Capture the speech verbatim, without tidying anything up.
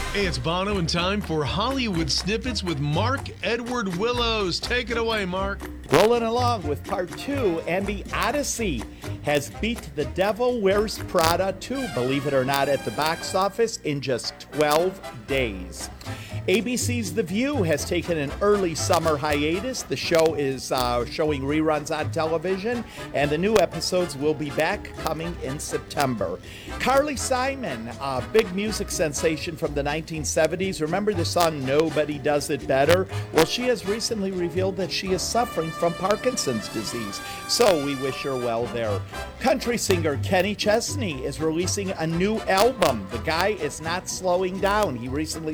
Hey, it's Bono and time for Hollywood Snippets with Mark Edward Willows. Take it away, Mark. Rolling along with part two, and The Odyssey has beat The Devil Wears Prada two, believe it or not, at the box office in just twelve days. A B C's The View has taken an early summer hiatus. The show is uh, showing reruns on television, and the new episodes will be back coming in September. Carly Simon, a big music sensation from the nineteen seventies. Remember the song Nobody Does It Better? Well, she has recently revealed that she is suffering from Parkinson's disease, so we wish her well there. Country singer Kenny Chesney is releasing a new album. The guy is not slowing down. He recently